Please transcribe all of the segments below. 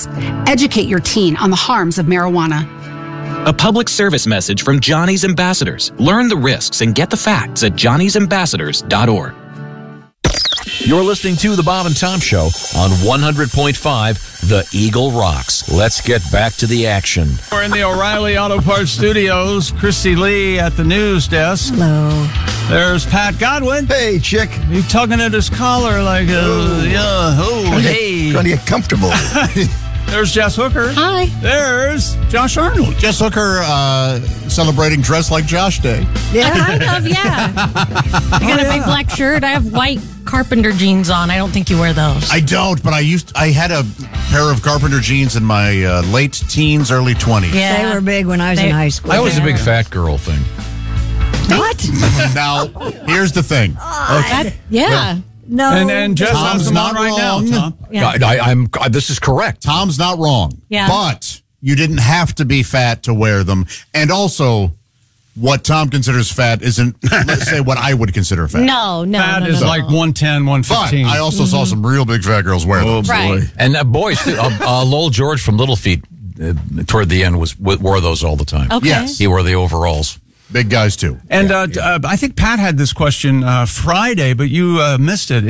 overdose. Educate your teen on the harms of marijuana. A public service message from Johnny's Ambassadors. Learn the risks and get the facts at johnnysambassadors.org. You're listening to The Bob and Tom Show on 100.5 The Eagle Rocks. Let's get back to the action. We're in the O'Reilly Auto Parts Studios. Christy Lee at the news desk. Hello. There's Pat Godwin. Hey, chick. He's tugging at his collar like, hey. Trying to get comfortable. There's Jess Hooker. Hi. There's Josh Arnold. Jess Hooker celebrating Dress Like Josh Day. Yeah. Kind of, yeah. I got a big black shirt. I have white carpenter jeans on. I don't think you wear those. I don't, but I had a pair of carpenter jeans in my late teens, early 20s. Yeah. They were big when I was in high school. That was a big fat girl thing. What? Now, here's the thing. Yeah. No. And Jess Tom's has them on not right wrong. now, Tom. Yeah. This is correct. Tom's not wrong. Yeah. But you didn't have to be fat to wear them. And also, what Tom considers fat isn't, let's say, what I would consider fat. No. Fat is like 110, But 115. I also saw some real big fat girls wear them. Right. And boys, too, Lowell George from Little Feet, toward the end, wore those all the time. Okay. Yes. He wore the overalls. Big guys, too. And I think Pat had this question Friday, but you missed it.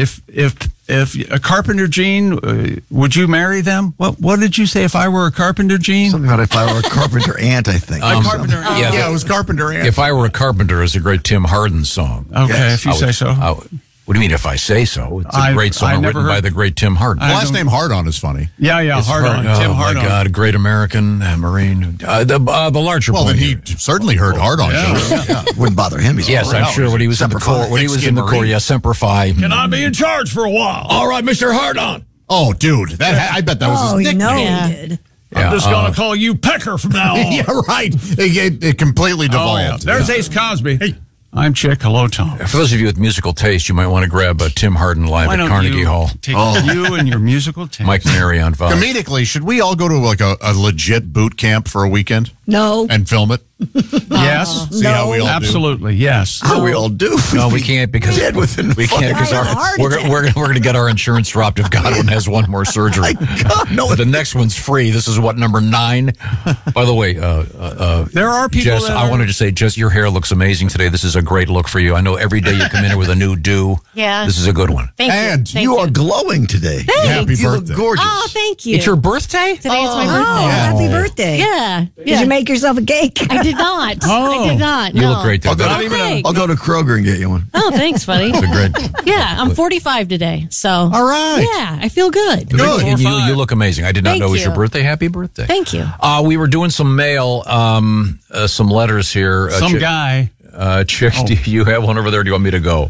If a carpenter jean, would you marry them? What did you say? If I were a carpenter jean? Something about if I were a carpenter ant, I think. Carpenter. Yeah, it was Carpenter Ant. If I Were a Carpenter is a great Tim Hardin song. Okay, Yes. if you say so. What do you mean if I say so? It's a great I song never written by heard- the great Tim Hardin. Last name Hardon is funny. Yeah, It's hard on. Oh, Tim my Hardon. God, a great American Marine. The larger Well, point then he here. certainly heard Hardon. Yeah. Wouldn't bother him. He's Yes, all I'm right. sure when he was in the Semper Fi, Corps. When he was in the thick-skinned Corps, yeah, Semper Fi. Can I be in charge for a while? All right, Mr. Hardon. Oh, dude, I bet that was Oh, his you nickname. know Yeah. he did. I'm just going to call you Pecker from now on. Yeah, right. It completely Oh, yeah. devolved. There's Ace Cosby. Hey, I'm Chick. Hello, Tom. For those of you with musical taste, you might want to grab Tim Hardin live Why at don't Carnegie you Hall. take you and your musical taste? Mike Neri on Fox. Comedically, should we all go to like a legit boot camp for a weekend No. and film it? Yes. See how we all do? Absolutely, yes. How we all do. No, we can't because Dead within we can't because Having a heart we're going to get our insurance dropped if Godwin has one more surgery. God, no, But the next one's free. This is what, number 9? By the way, There are people Jess, that I are- wanted to say, Jess, your hair looks amazing today. This is a great look for you. I know every day you come in with a new do. Yeah. This is a good one. Thank And Thank you are glowing today. Happy You look birthday. gorgeous. Oh, thank you. It's your birthday? Today is my Oh, birthday. happy birthday. Yeah. Did you make yourself a cake? I did not. Oh. I did not. You no. look great I'll today. go, Not even a- I'll go to Kroger and get you one. Oh, thanks, buddy. It's a great. Yeah, I'm 45 today, so. All right. Yeah, I feel good. Good. And you look amazing. I did not Thank know it was your you. birthday. Happy birthday. Thank you. We were doing some mail, some letters here. Some guy. Chick, do you have one over there? Or do you want me to go?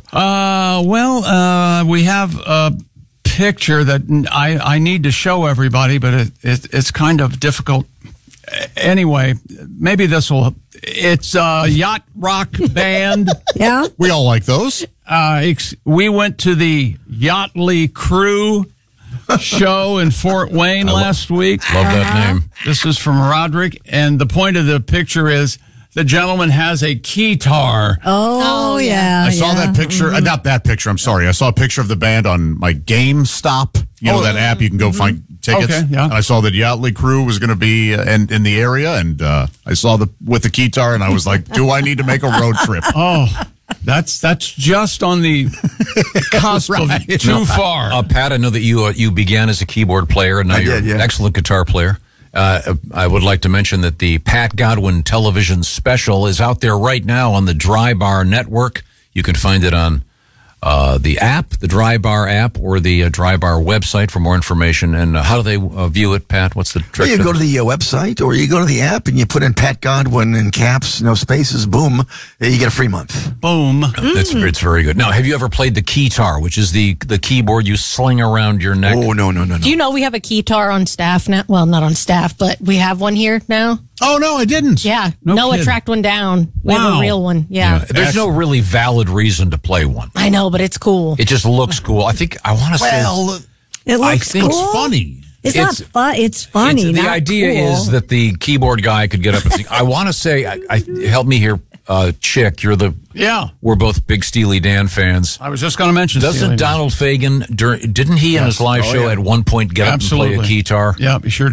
We have a picture that I need to show everybody, but it's kind of difficult. Anyway, maybe this will. It's a yacht rock band. Yeah. We all like those. We went to the Yachtly Crew show in Fort Wayne last week. Love that name. This is from Roderick, and the point of the picture is the gentleman has a keytar. Oh, yeah. I saw that picture. Not that picture. I'm sorry. I saw a picture of the band on my GameStop. You know that app you can go find tickets. Okay, yeah. And I saw that Yachtly Crew was going to be in the area, and I saw with the guitar, and I was like, "Do I need to make a road trip?" Oh, that's just on the cusp of too far. Pat, I know that you began as a keyboard player, and now you're did, yeah. an excellent guitar player. I would like to mention that the Pat Godwin television special is out there right now on the Dry Bar Network. You can find it on the app, the Dry Bar app, or the Dry Bar website for more information. And how do they view it, Pat? What's the trick? You go to the website or you go to the app and you put in Pat Godwin in caps, no spaces, boom, you get a free month. Boom. It's very good. Now, have you ever played the keytar, which is the keyboard you sling around your neck? Oh, no. Do you know we have a keytar on staff now? Well, not on staff, but we have one here now. Oh no, I didn't. Yeah. No Noah kidding. tracked one down. We have Wow. a real one. Yeah. There's no really valid reason to play one. I know, but it's cool. It just looks cool. I think I want to say. Well, It I looks think cool. it's funny. It's not fun. It's funny. The not idea cool. is that the keyboard guy could get up and sing. I want to say, help me here, Chick. Yeah. We're both big Steely Dan fans. I was just going to mention. Doesn't Steely Dan. Donald Fagen, didn't he in his live show at one point get up and play a Absolutely. guitar? Yeah, he sure